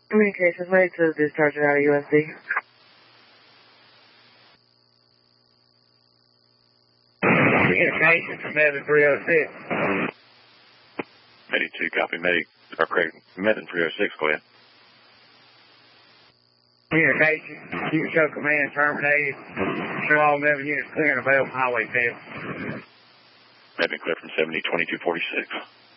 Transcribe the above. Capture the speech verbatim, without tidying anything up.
Communications made to discharge out of U S D. Communications from Medan three oh six. Medi two, copy. Medi, or correct, Medan three oh six, go ahead. Communications, you show command terminated. Show all eleven units clearing above highway field. Medan clear from seventy, twenty-two forty-six.